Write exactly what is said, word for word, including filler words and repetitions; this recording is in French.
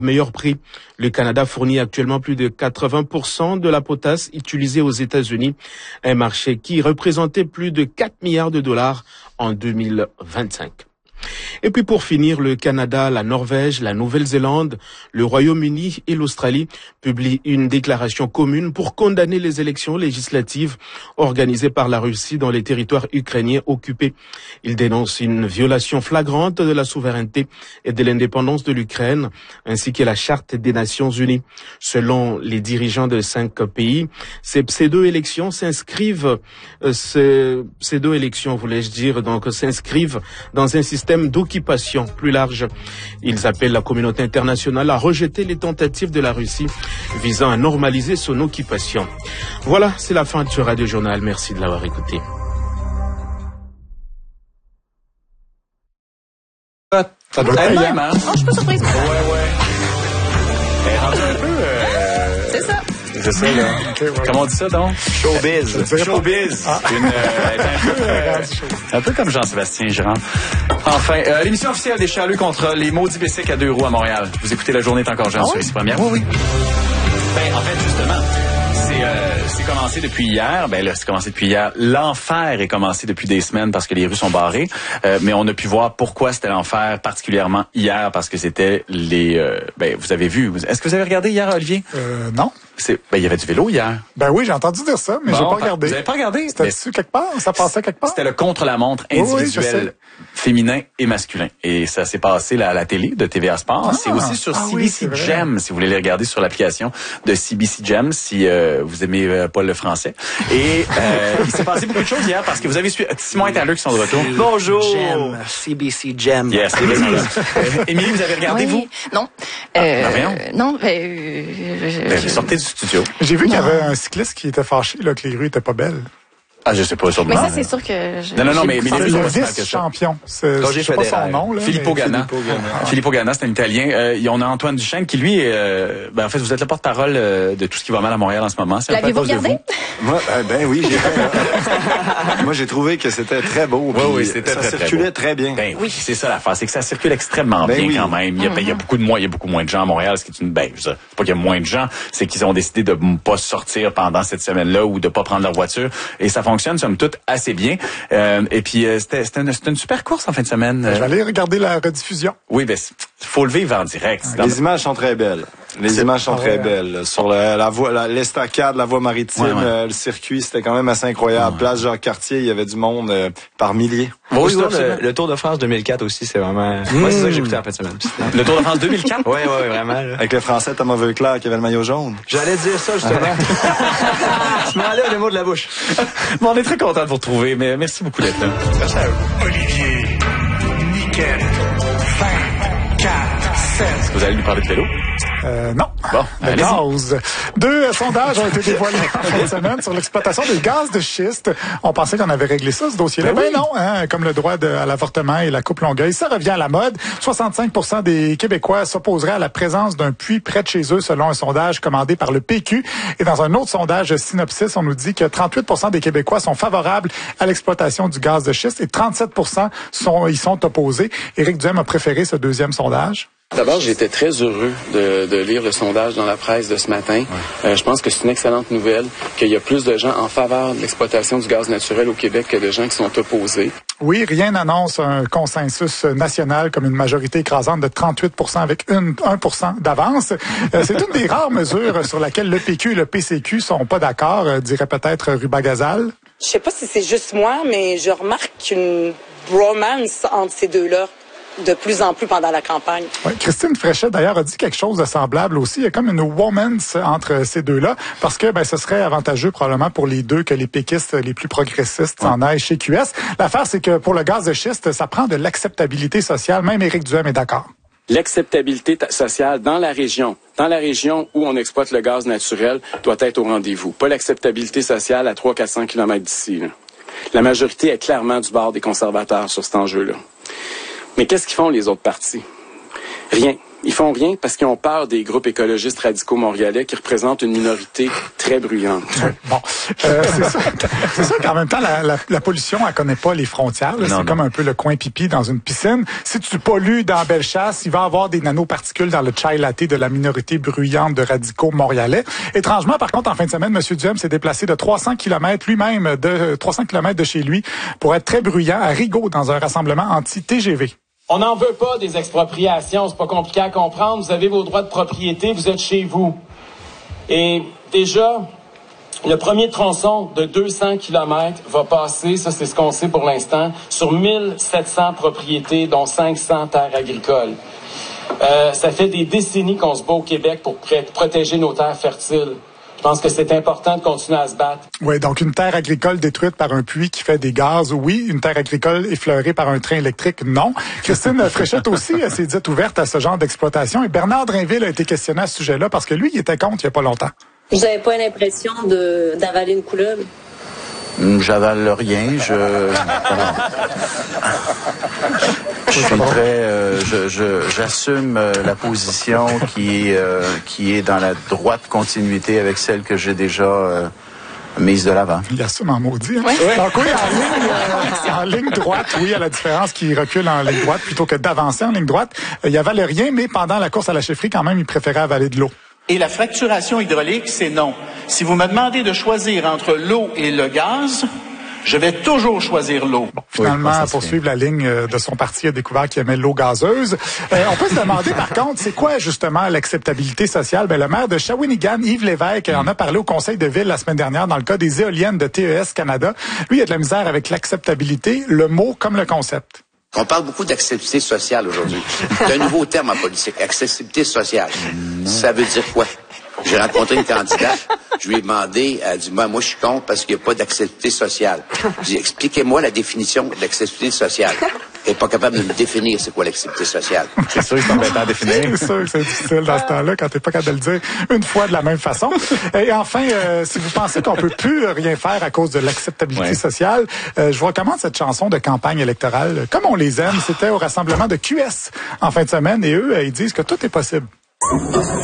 Meilleur prix. Le Canada fournit actuellement plus de quatre-vingts pour cent de la potasse utilisée aux États-Unis, un marché qui représentait plus de quatre milliards de dollars en deux mille vingt-cinq. Et puis pour finir, le Canada, la Norvège, la Nouvelle-Zélande, le Royaume-Uni et l'Australie publient une déclaration commune pour condamner les élections législatives organisées par la Russie dans les territoires ukrainiens occupés. Ils dénoncent une violation flagrante de la souveraineté et de l'indépendance de l'Ukraine, ainsi que la Charte des Nations Unies. Selon les dirigeants de cinq pays, ces pseudo-élections s'inscrivent, euh, ces pseudo-élections, voulais-je dire, donc s'inscrivent dans un système d'occupation plus large. Ils appellent la communauté internationale à rejeter les tentatives de la Russie visant à normaliser son occupation. Voilà, c'est la fin de ce Radio Journal. Merci de l'avoir écouté. Ça doit être même, hein? Non, je suis pas surprise. Ouais, ouais. Elle est rendue un peu... Euh... C'est ça. C'est ça, là. Okay, ouais. Comment on dit ça, donc? Showbiz. Showbiz. Ah. Une, euh, un, peu, euh, un peu comme Jean-Sébastien Girard. Enfin, euh, l'émission officielle des Charrues contre les maudits bicycles à deux roues à Montréal. Vous écoutez La Journée est encore jeune, ah, sur oui? ici première. Oui, oui. Ben, en fait, justement... C'est, euh, c'est commencé depuis hier. Ben là, c'est commencé depuis hier. L'enfer est commencé depuis des semaines parce que les rues sont barrées. Euh, mais on a pu voir pourquoi c'était l'enfer, particulièrement hier, parce que c'était les... Euh, ben, vous avez vu. Est-ce que vous avez regardé hier, Olivier? Euh, non. C'est, ben, il y avait du vélo hier. Ben oui, j'ai entendu dire ça, mais bon, j'ai pas regardé. Vous avez pas regardé? C'était dessus quelque part? Ça passait quelque part? C'était le contre-la-montre individuel, oui, féminin et masculin. Et ça s'est passé là, à la télé de T V A Sport. Ah, c'est aussi sur ah, C B C oui, Gem, si vous voulez les regarder sur l'application de C B C Gem, si euh, vous aimez euh, pas le français. Et euh, il s'est passé beaucoup de choses hier parce que vous avez su Simon et Tyler qui sont de retour. Bonjour. Gem, C B C Gem. Yes, c'est euh, Émilie, vous avez regardé, oui. vous? Non. Ah, euh, ben non, euh, je, ben, vous sortez du studio. J'ai vu qu'il y avait un cycliste qui était fâché là, que les rues étaient pas belles. Ah, je sais pas, sûrement. Mais ça, c'est sûr que... Je, non, non, non, mais, mais les le vice-champion. C'est, je sais pas son nom, là. Filippo Ganna. Filippo Ganna, c'est un Italien. Euh, on a Antoine Duchesne qui, lui, euh, ben, en fait, vous êtes le porte-parole euh, de tout ce qui va mal à Montréal en ce moment. C'est l'avez-vous regardé? Moi, euh, ben oui, j'ai fait. Moi, j'ai trouvé que c'était très beau. Oui, oui, c'était ça très, circulait très, très bien. Ben oui, c'est ça l'affaire, c'est que ça circule extrêmement ben bien oui. quand même. Il y, a, mm-hmm. ben, il y a beaucoup de moins, il y a beaucoup moins de gens à Montréal, ce qui est une ben, c'est pas qu'il y a moins de gens, c'est qu'ils ont décidé de pas sortir pendant cette semaine-là ou de pas prendre leur voiture. Et ça fonctionne, somme toute, assez bien. Euh, et puis, euh, c'était, c'était, une, c'était une super course en fin de semaine. Je vais aller regarder la rediffusion. Oui, ben, faut le vivre en direct. Les dans... images sont très belles. Les c'est images sont très belles. Sur la, la voie, la, l'estacade, la voie maritime, ouais, ouais. Euh, le circuit, c'était quand même assez incroyable. Ouais. Place Jacques-Cartier, il y avait du monde euh, par milliers. Oui, oui, le, le Tour de France deux mille quatre aussi, c'est vraiment... Mmh. Ouais, c'est ça que j'ai écouté en fin de semaine. Le Tour de France deux mille quatre? Oui, oui, vraiment. Là. Avec le Français Thomas Veuclair qui avait le maillot jaune. J'allais dire ça, justement. Je m'enlève le mot de la bouche. Bon, on est très content de vous retrouver, mais merci beaucoup d'être là. Merci à vous. Olivier, Nickel, vingt-quatre, sept. Est-ce que vous allez lui parler de vélo? Euh, non. Bon, le gaz. Deux euh, sondages ont été dévoilés en fin de semaine sur l'exploitation des gaz de schiste. On pensait qu'on avait réglé ça, ce dossier-là. Ben, ben oui. non, hein, comme le droit de, à l'avortement et la coupe Longueuil, ça revient à la mode. soixante-cinq pour cent des Québécois s'opposeraient à la présence d'un puits près de chez eux, selon un sondage commandé par le P Q. Et dans un autre sondage Synopsis, on nous dit que trente-huit pour cent des Québécois sont favorables à l'exploitation du gaz de schiste et trente-sept pour cent sont, y sont opposés. Éric Duhem a préféré ce deuxième sondage. D'abord, j'étais très heureux de, de lire le sondage dans la presse de ce matin. Ouais. Euh, je pense que c'est une excellente nouvelle qu'il y a plus de gens en faveur de l'exploitation du gaz naturel au Québec que de gens qui sont opposés. Oui, rien n'annonce un consensus national comme une majorité écrasante de trente-huit pour cent avec une, un pour cent d'avance. Euh, c'est une des rares mesures sur laquelle le P Q et le P C Q sont pas d'accord, euh, dirait peut-être Ruba Gazal. Je sais pas si c'est juste moi, mais je remarque une bromance entre ces deux-là. De plus en plus pendant la campagne. Ouais, Christine Fréchet, d'ailleurs, a dit quelque chose de semblable aussi. Il y a comme une womance entre ces deux-là, parce que ben ce serait avantageux probablement pour les deux que les péquistes les plus progressistes s'en aillent chez Q S. L'affaire, c'est que pour le gaz de schiste, ça prend de l'acceptabilité sociale. Même Éric Duhem est d'accord. L'acceptabilité sociale dans la région, dans la région où on exploite le gaz naturel, doit être au rendez-vous. Pas l'acceptabilité sociale à trois cents à quatre cents kilomètres d'ici. Là. La majorité est clairement du bord des conservateurs sur cet enjeu-là. Mais qu'est-ce qu'ils font les autres partis? Rien. Ils font rien parce qu'ils ont peur des groupes écologistes radicaux montréalais qui représentent une minorité très bruyante. Bon, euh, c'est ça. C'est ça qu'en même temps, la, la, la pollution, elle connaît pas les frontières. Là. C'est non. comme un peu le coin pipi dans une piscine. Si tu pollues dans Bellechasse, il va y avoir des nanoparticules dans le chai latte de la minorité bruyante de radicaux montréalais. Étrangement, par contre, en fin de semaine, M. Duhem s'est déplacé de trois cents kilomètres lui-même, de trois cents kilomètres de chez lui, pour être très bruyant à Rigaud dans un rassemblement anti-T G V. On n'en veut pas des expropriations, c'est pas compliqué à comprendre. Vous avez vos droits de propriété, vous êtes chez vous. Et déjà, le premier tronçon de deux cents kilomètres va passer, ça c'est ce qu'on sait pour l'instant, sur mille sept cents propriétés, dont cinq cents terres agricoles. Euh, ça fait des décennies qu'on se bat au Québec pour pr- protéger nos terres fertiles. Je pense que c'est important de continuer à se battre. Oui, donc une terre agricole détruite par un puits qui fait des gaz, oui. Une terre agricole effleurée par un train électrique, non. Christine Fréchette aussi s'est dite ouverte à ce genre d'exploitation. Et Bernard Drinville a été questionné à ce sujet-là parce que lui, il était contre il n'y a pas longtemps. Vous n'avez pas l'impression de, d'avaler une couleuvre? J'avale rien, je... je suis très... Euh, je, je, j'assume euh, la position qui est, euh, qui est dans la droite continuité avec celle que j'ai déjà euh, mise de l'avant. Il assume en maudit. Hein? Oui. Donc oui, en ligne, euh, en ligne droite, oui, à la différence qu'il recule en ligne droite plutôt que d'avancer en ligne droite. Euh, il avale rien, mais pendant la course à la chefferie, quand même, il préférait avaler de l'eau. Et la fracturation hydraulique, c'est non. Si vous me demandez de choisir entre l'eau et le gaz, je vais toujours choisir l'eau. Bon, finalement, oui, pour suivre la ligne de son parti, il a découvert qu'il aimait l'eau gazeuse. Euh, on peut se demander, par contre, c'est quoi justement l'acceptabilité sociale? Ben, le maire de Shawinigan, Yves Lévesque, en a parlé au conseil de ville la semaine dernière dans le cas des éoliennes de T E S Canada. Lui, il a de la misère avec l'acceptabilité, le mot comme le concept. On parle beaucoup d'accessibilité sociale aujourd'hui. C'est un nouveau terme en politique, accessibilité sociale. Ça veut dire quoi? J'ai rencontré une candidate, je lui ai demandé, elle a dit, moi, moi je suis contre parce qu'il n'y a pas d'accessibilité sociale. J'ai dit, expliquez-moi la définition de l'accessibilité sociale. Elle n'est pas capable de me définir c'est quoi l'accessibilité sociale. C'est sûr que c'est embêtant à définir. C'est sûr que c'est difficile dans ce temps-là quand tu n'es pas capable de le dire une fois de la même façon. Et enfin, euh, si vous pensez qu'on peut plus rien faire à cause de l'acceptabilité ouais. sociale, euh, je vous recommande cette chanson de campagne électorale. Comme on les aime, c'était au rassemblement de Q S en fin de semaine et eux, ils disent que tout est possible.